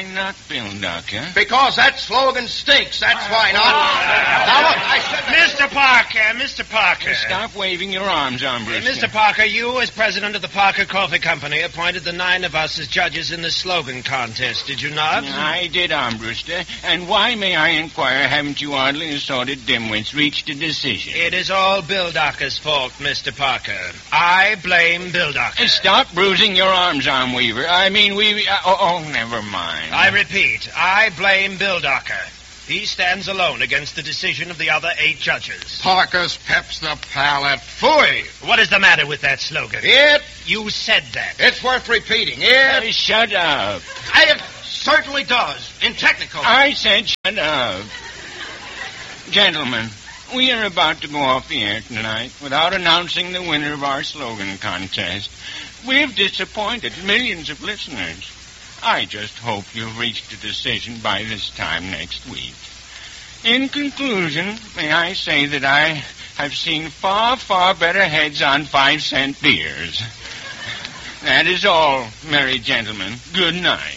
Why not, Bill Ducker? Because that slogan stinks. That's why not. Now, look, I said... Mr. Parker. Stop waving your arms, Armbruster. Mr. Parker, you, as president of the Parker Coffee Company, appointed the 9 of us as judges in the slogan contest, did you not? I did, Armbruster. And why, may I inquire, haven't you oddly assorted dimwits reached a decision? It is all Bill Docker's fault, Mr. Parker. I blame Bill Docker. Stop bruising your arms, Armweaver. I mean, never mind. I repeat, I blame Bill Docker. He stands alone against the decision of the other 8 judges. Parker's peps the palate. Phooey! What is the matter with that slogan? You said that. It's worth repeating. Shut up. It certainly does, in technical. I said shut up. Gentlemen, we are about to go off the air tonight without announcing the winner of our slogan contest. We've disappointed millions of listeners. I just hope you've reached a decision by this time next week. In conclusion, may I say that I have seen far, far better heads on 5-cent beers. That is all, merry gentlemen. Good night.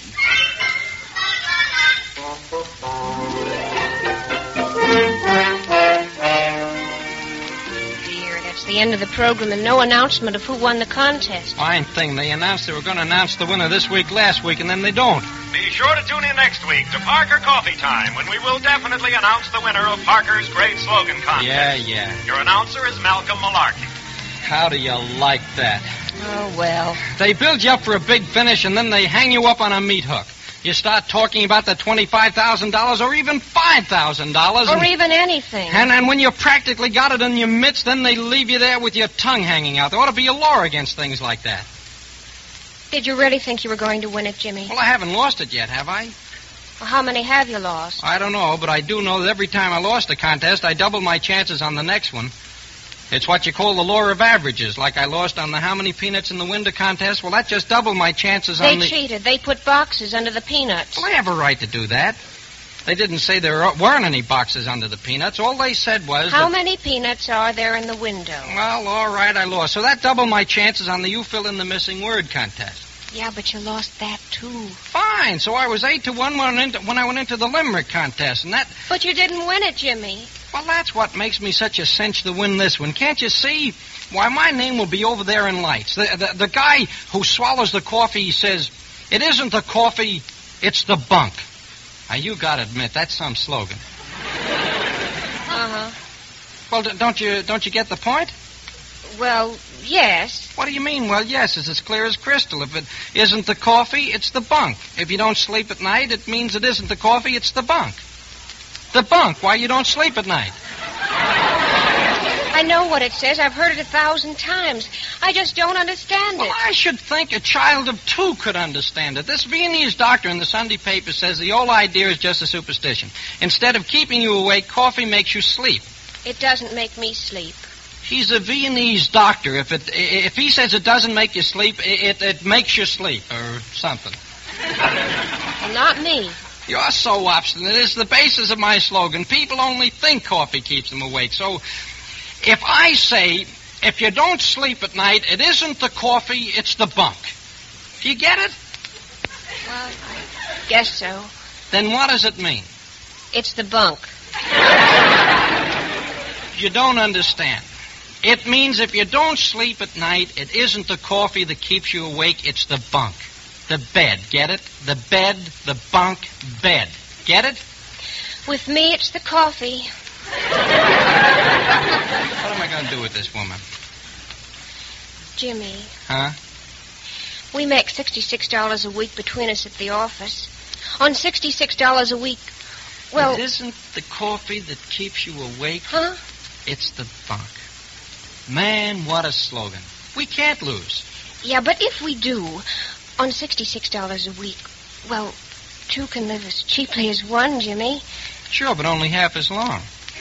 The end of the program and no announcement of who won the contest. Fine thing. They announced they were going to announce the winner this week, last week, and then they don't. Be sure to tune in next week to Parker Coffee Time, when we will definitely announce the winner of Parker's great slogan contest. Yeah. Your announcer is Malcolm Malarkey. How do you like that? Oh, well. They build you up for a big finish, and then they hang you up on a meat hook. You start talking about the $25,000 or even $5,000. Or even anything. And when you practically got it in your midst, then they leave you there with your tongue hanging out. There ought to be a law against things like that. Did you really think you were going to win it, Jimmy? Well, I haven't lost it yet, have I? Well, how many have you lost? I don't know, but I do know that every time I lost a contest, I doubled my chances on the next one. It's what you call the law of averages. Like I lost on the how many peanuts in the window contest. Well, that just doubled my chances on the... They cheated. They put boxes under the peanuts. Well, I have a right to do that. They didn't say there weren't any boxes under the peanuts. All they said was... How many peanuts are there in the window? Well, all right, I lost. So that doubled my chances on the you fill in the missing word contest. Yeah, but you lost that, too. Fine. So I was 8-1 when I went into the limerick contest, and that... But you didn't win it, Jimmy. Well, that's what makes me such a cinch to win this one. Can't you see? Why, my name will be over there in lights. The guy who swallows the coffee, he says, it isn't the coffee, it's the bunk. Now, you got to admit, that's some slogan. Uh-huh. Well, don't you get the point? Well, yes. What do you mean, well, yes? It's as clear as crystal. If it isn't the coffee, it's the bunk. If you don't sleep at night, it means it isn't the coffee, it's the bunk. The bunk, why you don't sleep at night. I know what it says. I've heard it 1,000 times. I just don't understand it. Well, I should think a child of 2 could understand it. This Viennese doctor in the Sunday paper says the whole idea is just a superstition. Instead of keeping you awake, coffee makes you sleep. It doesn't make me sleep. He's a Viennese doctor. If he says it doesn't make you sleep, it makes you sleep or something. Well, not me. You're so obstinate. It's the basis of my slogan. People only think coffee keeps them awake. So if I say, if you don't sleep at night, it isn't the coffee, it's the bunk. Do you get it? Well, I guess so. Then what does it mean? It's the bunk. You don't understand. It means if you don't sleep at night, it isn't the coffee that keeps you awake, it's the bunk. The bed, get it? The bed, the bunk, bed. Get it? With me, it's the coffee. What am I going to do with this woman? Jimmy. Huh? We make $66 a week between us at the office. On $66 a week, well... It isn't the coffee that keeps you awake. Huh? It's the bunk. Man, what a slogan. We can't lose. Yeah, but if we do, on $66 a week, well, 2 can live as cheaply as 1, Jimmy. Sure, but only half as long.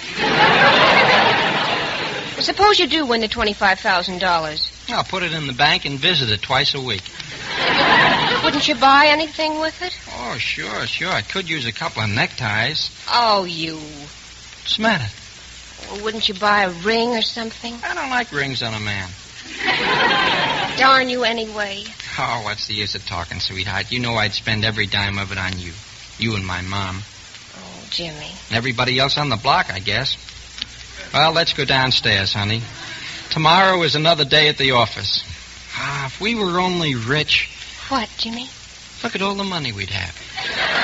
Suppose you do win the $25,000. I'll put it in the bank and visit it twice a week. Wouldn't you buy anything with it? Oh, sure. I could use a couple of neckties. Oh, you. What's the matter? Well, wouldn't you buy a ring or something? I don't like rings on a man. Darn you anyway. Oh, what's the use of talking, sweetheart? You know I'd spend every dime of it on you. You and my mom. Oh, Jimmy. And everybody else on the block, I guess. Well, let's go downstairs, honey. Tomorrow is another day at the office. Ah, if we were only rich. What, Jimmy? Look at all the money we'd have.